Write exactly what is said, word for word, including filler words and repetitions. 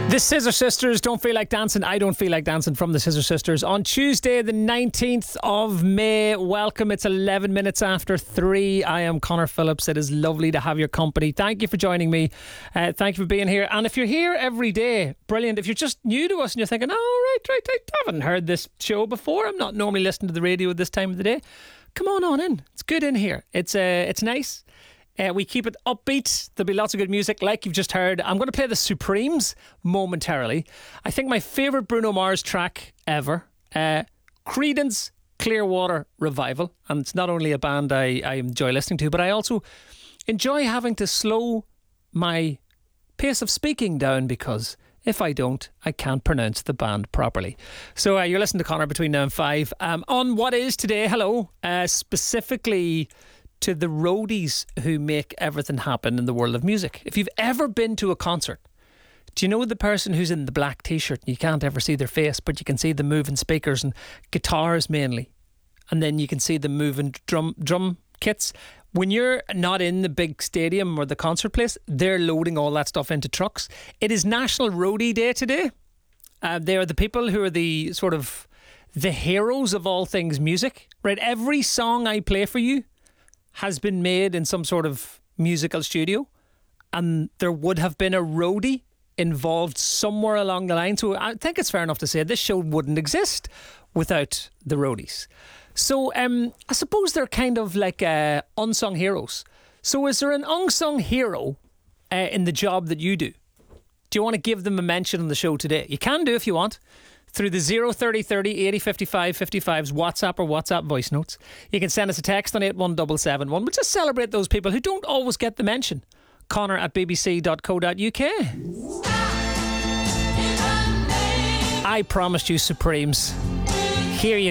The Scissor Sisters, Don't Feel Like Dancing. I Don't Feel Like Dancing from the Scissor Sisters on Tuesday the nineteenth of May. Welcome. It's eleven minutes after three. I am Connor Phillips. It is lovely to have your company. Thank you for joining me. Uh, thank you for being here. And if you're here every day, brilliant. If you're just new to us and you're thinking, oh, right, right, right, I haven't heard this show before. I'm not normally listening to the radio at this time of the day. Come on on in. It's good in here. It's uh, it's nice. Uh, we keep it upbeat. There'll be lots of good music like you've just heard. I'm going to play the Supremes momentarily. I think my favourite Bruno Mars track ever, uh, Creedence Clearwater Revival. And it's not only a band I, I enjoy listening to, but I also enjoy having to slow my pace of speaking down, because if I don't, I can't pronounce the band properly. So uh, you're listening to Connor between now and five. Um, on what is today, hello, uh, specifically to the roadies who make everything happen in the world of music. If you've ever been to a concert, do you know the person who's in the black t-shirt? You can't ever see their face, but you can see them moving speakers and guitars mainly. And then you can see them moving drum drum kits. When you're not in the big stadium or the concert place, they're loading all that stuff into trucks. It is National Roadie Day today. Uh, they are the people who are the sort of the heroes of all things music, right? Every song I play for you has been made in some sort of musical studio, and there would have been a roadie involved somewhere along the line. So I think it's fair enough to say this show wouldn't exist without the roadies. So um, I suppose they're kind of like uh, unsung heroes. So is there an unsung hero uh, in the job that you do? Do you want to give them a mention on the show today? You can do if you want. Through the zero thirty thirty eighty fifty-five fifty-five's WhatsApp or WhatsApp voice notes. You can send us a text on eight one seven seven one. We'll just celebrate those people who don't always get the mention. Connor at b b c dot co dot u k. I promised you Supremes. Here you